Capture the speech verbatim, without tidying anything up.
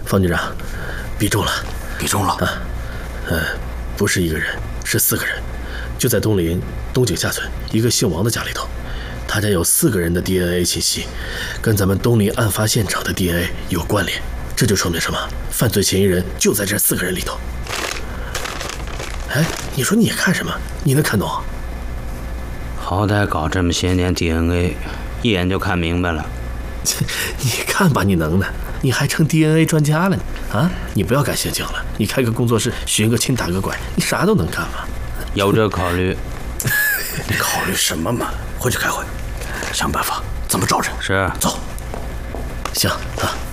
方局长，比中了， 比中了啊！呃，不是一个人，是四个人，就在东林东井下村一个姓王的家里头，他家有四个人的 D N A 信息，跟咱们东林案发现场的 D N A 有关联。这就说明什么？犯罪嫌疑人就在这四个人里头。哎，你说你看什么？你能看懂？ 好歹搞这么些年 D N A， 一眼就看明白了。 你看吧，你能的，你还成 D N A 专家了呢？啊，你不要改邪教了，你开个工作室，寻个亲打个拐，你啥都能干嘛？ 有这考虑。 你考虑什么嘛？回去开会，想办法怎么找人。 是， 走。 行啊。